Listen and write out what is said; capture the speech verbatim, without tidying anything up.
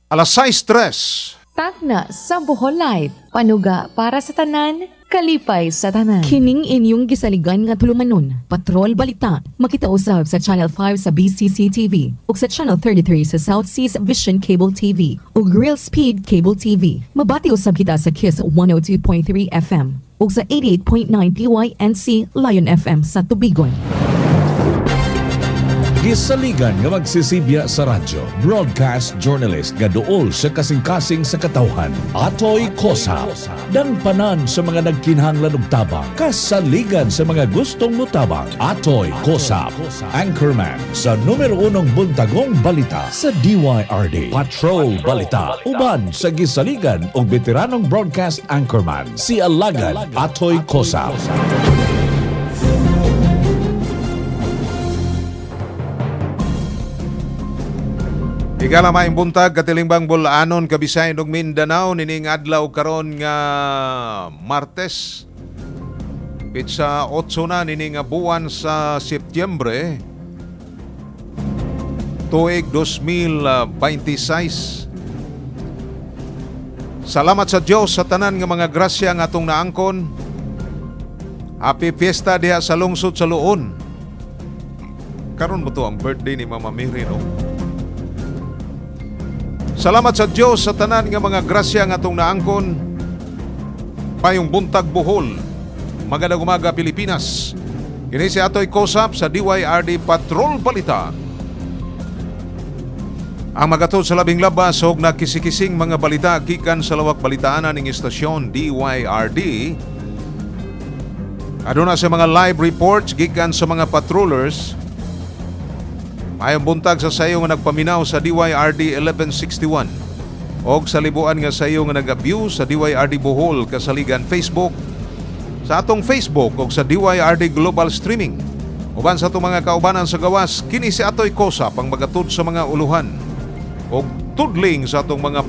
alas sais tres. Tagna sa Bohol Light, panuga para sa tanan, kalipay sa tanan. Kining inyong gisaligan nga tulumanon, Patrol Balita, makita usab sa Channel five sa B C C T V, ug sa Channel thirty-three sa South Seas Vision Cable T V, ug Real Speed Cable T V. Mabati usab kita sa Kiss one oh two point three F M, ug sa eighty-eight point nine P Y N C Lion F M sa Tubigon. Gisaligan nga magsisibya sa radyo, broadcast journalist nga duol sa kasing-kasing sa katawhan. Atoy Kosa, dangpanan sa mga nagkinahanglan og tabang, kasaligan sa mga gustong mutabang. Atoy Kosa, anchorman sa numero unong buntagong balita sa D Y R D. Patrol Balita, uban sa gisaligan og veteranong broadcast anchorman, si Alagad Atoy Kosa. Igala maayong buntag katilimbang Bulanon, Kabisayan ug Mindanao nining adlaw karon nga Martes. Pitsa otso na nining buwan sa Setyembre tuig dos mil veintiséis. Salamat sa Dios sa tanan nga mga grasya nga atong naangkon. Happy fiesta diha sa lungsod sa Luon. Karon mo to ang birthday ni Mama Mary, no? Salamat sa Diyos sa tanan nga mga grasya nga atong naangkon. Payong buntag Bohol, magandang umaga Pilipinas. Kini si Atoy Kosap sa D Y R D Patrol Balita. Ang magatod sa labing labas og nakisikising mga balita gikan sa lawak balitaanan ning istasyon D Y R D. Aduna sa mga live reports gikan sa mga patrollers. Mayong buntag sa sayo nga nagpaminaw sa D Y R D eleven sixty-one og sa libuan nga sayo nga nag-view sa D Y R D Bohol kasaligan Facebook, sa atong Facebook og sa D Y R D Global Streaming. Uban sa atong mga kaubanan sa gawas, kini si Atoy Kosa pang magatod sa mga uluhan og tudling sa atong mga